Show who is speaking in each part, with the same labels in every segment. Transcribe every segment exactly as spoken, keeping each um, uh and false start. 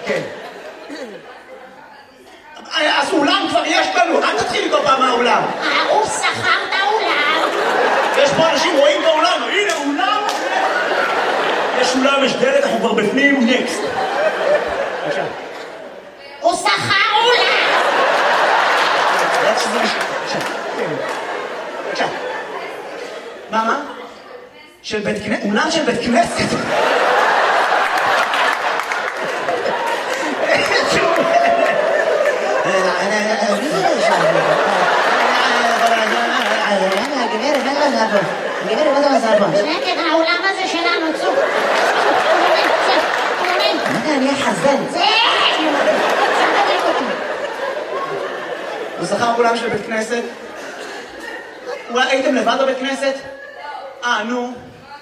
Speaker 1: כן. אז אולם כבר יש לנו, אל תתחיל כל פעם מהאולם.
Speaker 2: הוא שכר את האולם.
Speaker 1: יש פה אנשים רואים באולם, הנה אולם. יש אולם, יש דלת, אנחנו כבר בפנים, נקסט. בבקשה.
Speaker 2: הוא שכר אולם.
Speaker 1: בבקשה. מה, מה? של בית כנסת? אולם של בית כנסת?
Speaker 2: גברת, מה זה עושה פה? שקט, האולם הזה שלנו, צוק.
Speaker 1: מה זה, אני אחזן.
Speaker 2: זה! צחק אותי.
Speaker 1: הוא שכר אולם של בית כנסת? אולי הייתם לבד בבית כנסת? אה, נו.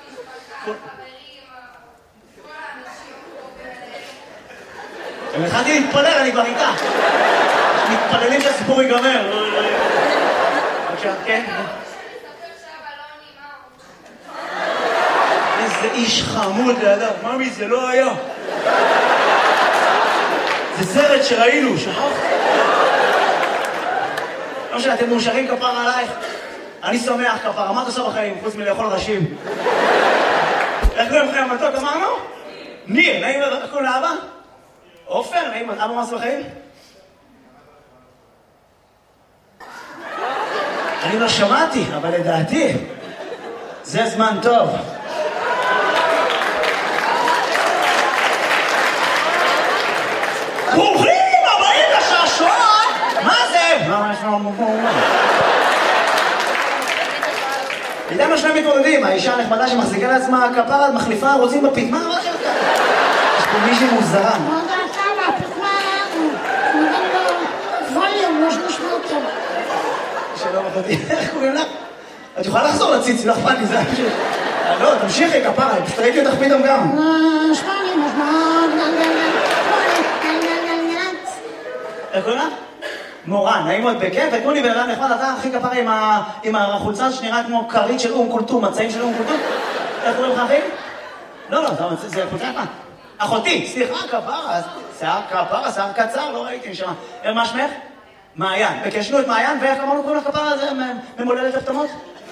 Speaker 1: אני התחלתי להתפלל, אני כבר איתה. מתפללים שהסיפור ייגמר. בבקשה, כן? איזה איש חמוד לידה. ממי, זה לא היה. זה סרט שראינו, שכחת? לא משנה, אתם מאושרים כפרה עלייך? אני שמח כפרה, מה אתה עושה בחיים, חוץ מלאכול ראשים? איך קוראים לכם המתוק, אמרנו? ניר, נעים, איך קוראים לאבא? עופר, נעים, אבא מה עושה בחיים? אני לא שמעתי, אבל לדעתי, זה זמן טוב. ברוכים הבאים לשעשועון! מה זה? מה יש לנו פה? איתנו שני מתמודדים, האישה הנחמדה שמחזיקה לעצמה כפרה, מחליפה, רוצים בפתמה, מה שלך? יש פה מישהי מוזרה.
Speaker 2: מה דעתה מהפתמה? נותן לו ווליום, יש נשמע טוב.
Speaker 1: שלום אחותי, איך קוראים לך? את יכולה לחזור לציצי, לא אכפת לי, זה היה פשוט... לא, תמשיכי כפרה, פשוט ראיתי אותך פתאום גם.
Speaker 2: שמעני, משמע...
Speaker 1: איך קוראים לך? מורן, נעים מאוד בכיף, ותנו לי בן אדם נחמד, אתה הכי כפרה עם החולצה שנראה כמו כרית של אום קולטום, מצעים של אום קולטום. איך קוראים לך אחי? לא, לא, זה חולצה יפה. אחותי, סליחה, כפרה, שיער כפרה, שיער קצר, לא ראיתי נשמה. מה שמך? מעיין. וקשנו את מעיין, ואיך אמרנו קוראים לך כפרה הזה ממולדת הפתמות?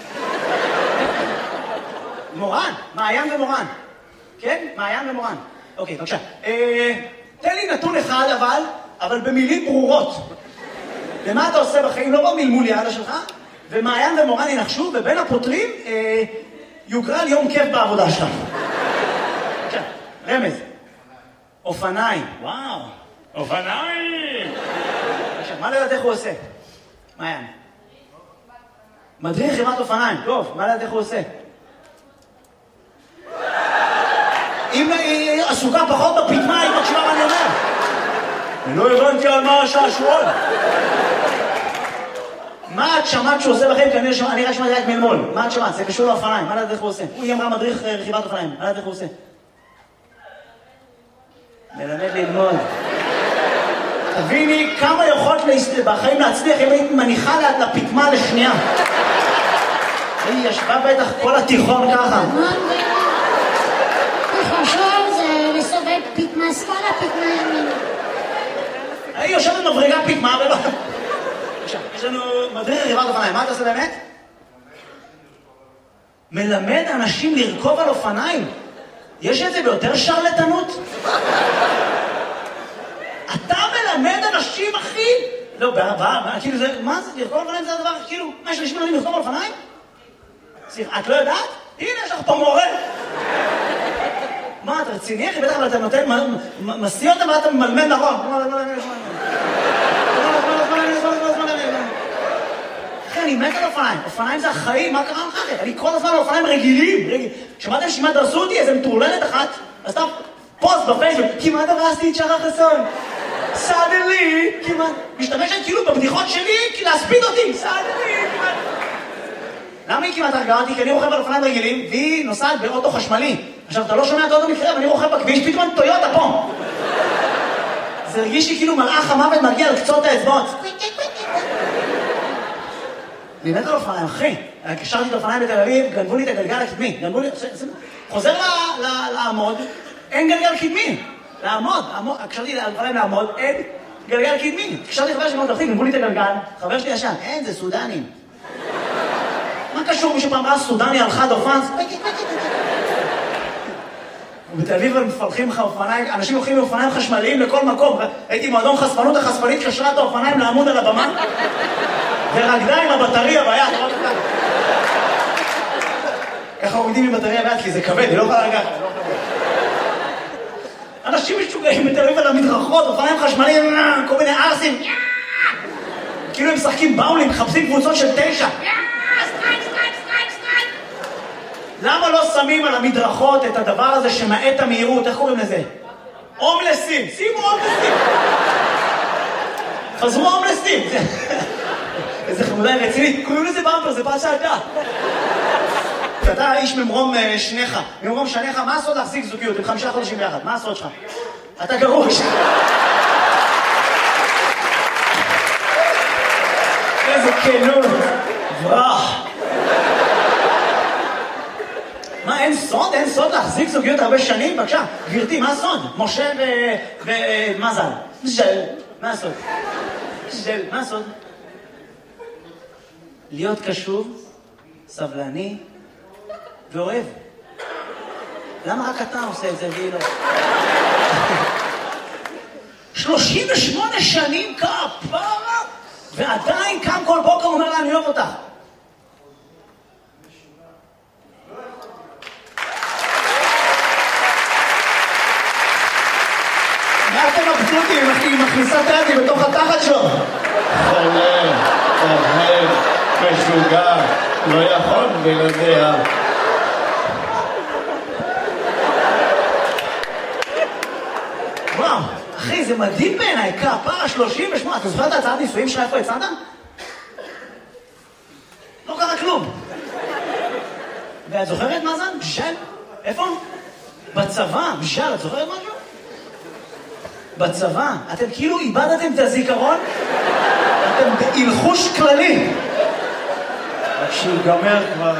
Speaker 1: מורן, מעיין ומורן. כן? מעיין ומורן. אוקיי, בבקשה. תן לי נתון אחד אבל, אבל במילים ברורות. ומה אתה עושה בחיים? לא במלמול יעלה שלך, ומעיין ומורן ינחשו, ובין הפותרים יוגרל יום כיף בעבודה שלך. בבקשה, רמז. אופניים. וואו, אופניים! בבקשה, מה לדעת איך הוא עושה? מעיין. מדריך חברת אופניים. טוב, מה לדעת איך הוא עושה? אם היא עסוקה פחות בפתמה, היא מקשיבה מה אני אומר. אני לא הבנתי על מה השעשועון. מה את שמעת שהוא עושה בחיים? אני נראה שמעתי רק מלמול. מה את שמעת? זה קשור לאופניים. מה לדעת איך הוא עושה? היא אמרה מדריך רכיבת אופניים. מה לדעת איך הוא עושה? מלמד ללמוד. תביני כמה יכולת בחיים להצליח אם היית מניחה לפתמה לשנייה. היא ישבה בטח כל התיכון ככה.
Speaker 2: תחשוב, זה לסובב פתמה שמאלה, פתמה ימין.
Speaker 1: היא יושבת מבריגה פתמה ולא... יש לנו מדריך רכיבת אופניים. מה אתה עושה באמת? מלמד אנשים לרכוב על אופניים. יש את זה ביותר שרלטנות? אתה מלמד אנשים, אחי? לא, מה, כאילו זה, מה זה? לרכוב על אופניים זה הדבר, כאילו, מה יש אנשים מלמדים לרכוב על אופניים? סליחה, את לא יודעת? הנה, יש לך פה מורה. מה, אתה רציני, אחי? בטח, אבל אתה נותן, מסיא אותם ואתה ממלמד נכון. אחי, אני מת על אופניים. אופניים זה החיים, מה קרה לך אחי? אני כל הזמן על אופניים רגילים. שמעתם שכמעט דרסו אותי? איזה מטורללת אחת. אז אתה פוסט בפייסבוק, כמעט דרסתי את שחר חסון. סאדלי, כמעט. משתמשת כאילו בבדיחות שלי, להספיד אותי. סאדלי, כמעט. למה היא כמעט הרגעה אותי? כי אני רוכב על אופניים רגילים, והיא נוסעת באוטו חשמלי. עכשיו, אתה לא שומע את האוטו מקרה, ואני רוכב בכביש, פתאום טויוטה פה. זה הרגיש לי כאילו מלאך המוות מגיע על קצות האצבעות. אני מת על אופניים, אחי. קשרתי את האופניים בתל אביב, גנבו לי את הגלגל הקדמי. גנבו לי... חוזר לעמוד, אין גלגל קדמי. לעמוד, הקשרתי על דברים לעמוד, אין גלגל קדמי. הקשרתי חבר שלי מאוד תחתיק, גנבו לי את הגלגל, חבר שלי ישן, אין, זה סודנים. מה קשור מישהו פעם ראה סודני על חד אופן? בתל אביב הם מפלחים לך אופניים, אנשים הולכים באופניים חשמליים לכל מקום. הייתי מועדון חשפנות, החשפנית קשרה את האופניים לעמוד על הבמה, ורקדה עם הבטריה ביד. ככה עומדים עם בטריה ביד, כי זה כבד, היא לא יכולה לגעת. אנשים משוגעים בתל אביב על המדרכות, אופניים חשמליים, כל מיני ארסים. כאילו הם משחקים באולים, מחפשים קבוצות של תשע. למה לא שמים על המדרכות את הדבר הזה שמעט המהירות? איך קוראים לזה? הומלסים. שימו הומלסים. חזרו הומלסים. איזה חמודה רצינית. קוראים לזה במפר, זה פעם שעדה. אתה איש ממרום שניך. ממרום שניך, מה הסוד להחזיק זוגיות? עם חמישה חודשים ביחד. מה הסוד שלך? אתה גרוש. איזה כנות. ברח. מה, אין סוד? אין סוד להחזיק זוגיות הרבה שנים? בבקשה, גברתי, מה הסוד? משה ומזל. ז'ל. מה הסוד? ז'ל. מה הסוד? להיות קשוב, סבלני ואוהב. למה רק אתה עושה את זה והיא לא? שלושים ושמונה שנים כפרה, ועדיין קם כל בוקר אומר לה, אני אוהב אותך. מה אתם מבסוטים? היא מכניסה טרדי בתוך התחת שלו.
Speaker 3: חולה, עובד, משוגע, לא יכול ולדע.
Speaker 1: וואו, אחי, זה מדהים בעיניי, כפרה שלושים ושמונה. אתה זוכר את ההצעת נישואים שלך איפה הצעת? לא קרה כלום. ואת זוכרת מה זה? בשל? איפה? בצבא, בשל, את זוכרת משהו? בצבא, אתם כאילו איבדתם את הזיכרון, אתם בהלחוש כללי.
Speaker 3: כשיגמר כבר...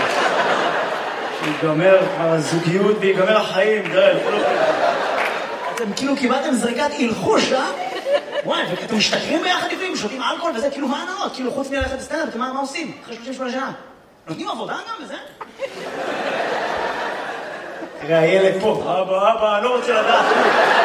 Speaker 3: כשיגמר כבר הזוגיות ויגמר החיים, דרך.
Speaker 1: אתם כאילו קיבלתם זריקת הלחוש, אה? וואי, ואתם משתכרים ביחד לפעמים, שותים אלכוהול וזה, כאילו מה הנאות? כאילו חוץ מללכת לסטנדאפ, אתם מה עושים? אחרי שלושים ושמונה שנה. נותנים עבודה גם וזה?
Speaker 3: תראה, הילד פה, אבא, אבא, אני לא רוצה לדעת.